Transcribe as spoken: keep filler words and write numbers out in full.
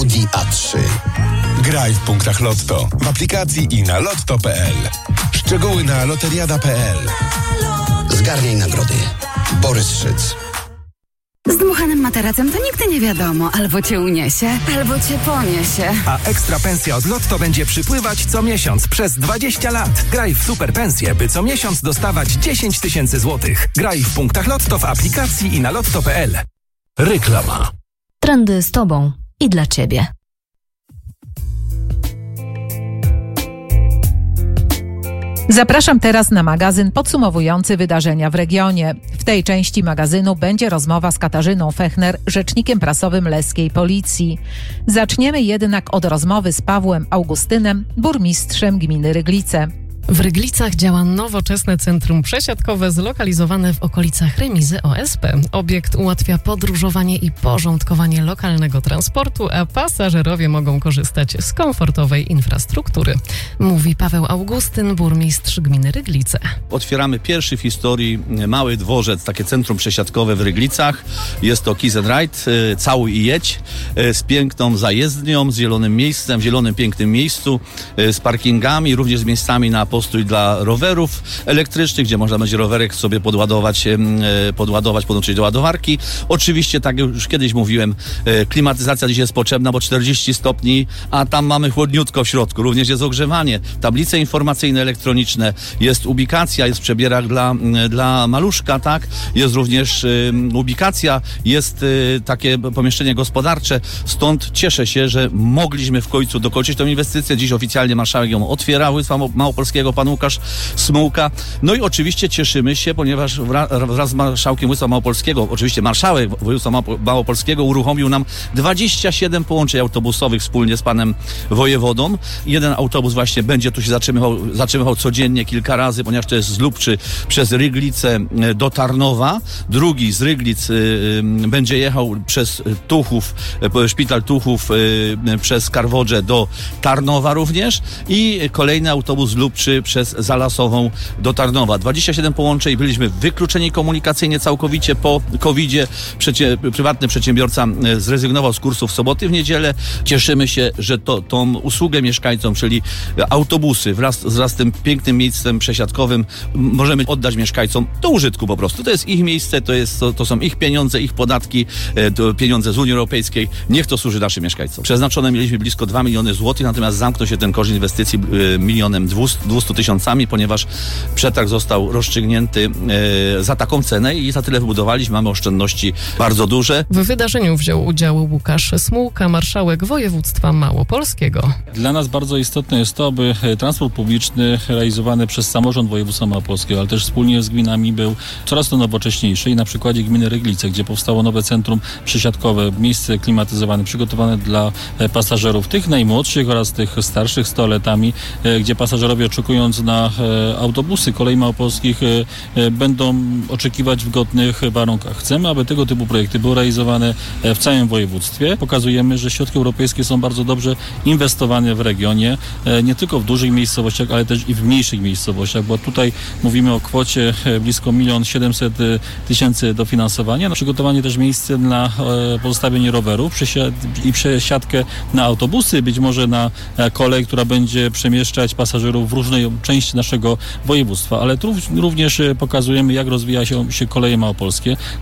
Audi A trzy. Graj w punktach Lotto, w aplikacji i na lotto kropka p l. Szczegóły na loteriada kropka p l. Zgarniaj nagrody. Borys Szyc. Z dmuchanym materacem to nigdy nie wiadomo. Albo cię uniesie, albo cię poniesie. A ekstra pensja od Lotto będzie przypływać co miesiąc przez dwadzieścia lat. Graj w super pensję, by co miesiąc dostawać dziesięć tysięcy złotych. Graj w punktach Lotto w aplikacji i na lotto kropka p l. Reklama. Trendy z Tobą i dla Ciebie. Zapraszam teraz na magazyn podsumowujący wydarzenia w regionie. W tej części magazynu będzie rozmowa z Katarzyną Fechner, rzecznikiem prasowym leskiej policji. Zaczniemy jednak od rozmowy z Pawłem Augustynem, burmistrzem gminy Ryglice. W Ryglicach działa nowoczesne centrum przesiadkowe zlokalizowane w okolicach remizy O S P. Obiekt ułatwia podróżowanie i porządkowanie lokalnego transportu, a pasażerowie mogą korzystać z komfortowej infrastruktury. Mówi Paweł Augustyn, burmistrz gminy Ryglice. Otwieramy pierwszy w historii mały dworzec, takie centrum przesiadkowe w Ryglicach. Jest to Kiss and Ride, całuj i jedź, z piękną zajezdnią, z zielonym miejscem, w zielonym, pięknym miejscu, z parkingami, również z miejscami na postój dla rowerów elektrycznych, gdzie można będzie rowerek sobie podładować, podładować, podłączyć do ładowarki. Oczywiście, tak jak już kiedyś mówiłem, klimatyzacja dziś jest potrzebna, bo czterdzieści stopni, a tam mamy chłodniutko w środku. Również jest ogrzewanie, tablice informacyjne elektroniczne, jest ubikacja, jest przebierak dla, dla maluszka, tak? Jest również um, ubikacja, jest y, takie pomieszczenie gospodarcze. Stąd cieszę się, że mogliśmy w końcu dokończyć tę inwestycję. Dziś oficjalnie marszałek ją otwiera, województwa małopolskiego, pan Łukasz Smułka. No i oczywiście cieszymy się, ponieważ wraz z marszałkiem województwa małopolskiego, oczywiście marszałek województwa małopolskiego uruchomił nam dwadzieścia siedem połączeń autobusowych wspólnie z panem wojewodą. Jeden autobus właśnie będzie tu się zatrzymywał, zatrzymywał codziennie kilka razy, ponieważ to jest z Lubczy przez Ryglicę do Tarnowa. Drugi z Ryglic y, y, będzie jechał przez Tuchów, y, szpital Tuchów y, przez Karwodzę do Tarnowa również i kolejny autobus z Lubczy przez Zalasową do Tarnowa. dwadzieścia siedem połączeń, byliśmy wykluczeni komunikacyjnie całkowicie po kowidzie. Przecie, prywatny przedsiębiorca zrezygnował z kursów w soboty, w niedzielę. Cieszymy się, że to, tą usługę mieszkańcom, czyli autobusy wraz, wraz z tym pięknym miejscem przesiadkowym możemy oddać mieszkańcom do użytku po prostu. To jest ich miejsce, to, jest, to, to są ich pieniądze, ich podatki, to pieniądze z Unii Europejskiej. Niech to służy naszym mieszkańcom. Przeznaczone mieliśmy blisko dwa miliony złotych, natomiast zamknął się ten koszt inwestycji milionem dwustu tysiącami, ponieważ przetarg został rozstrzygnięty e, za taką cenę i za tyle wybudowaliśmy. Mamy oszczędności bardzo duże. W wydarzeniu wziął udział Łukasz Smułka, marszałek województwa małopolskiego. Dla nas bardzo istotne jest to, aby transport publiczny realizowany przez samorząd województwa małopolskiego, ale też wspólnie z gminami był coraz to nowocześniejszy i na przykładzie gminy Ryglice, gdzie powstało nowe centrum przesiadkowe, miejsce klimatyzowane, przygotowane dla pasażerów, tych najmłodszych oraz tych starszych z toaletami, gdzie pasażerowie oczekując na e, autobusy kolei małopolskich e, e, będą oczekiwać w godnych warunkach. Chcemy, aby tego typu projekty były realizowane w całym województwie. Pokazujemy, że środki europejskie są bardzo dobrze inwestowane w regionie, e, nie tylko w dużych miejscowościach, ale też i w mniejszych miejscowościach, bo tutaj mówimy o kwocie blisko milion siedemset tysięcy dofinansowania, na przygotowanie też miejsca na e, pozostawienie rowerów przesiad- i przesiadkę na autobusy, być może na e, kolej, która będzie przemieszczać pasażerów w różnej części naszego województwa, ale tu również pokazujemy, jak rozwija się, się koleje małopolskie.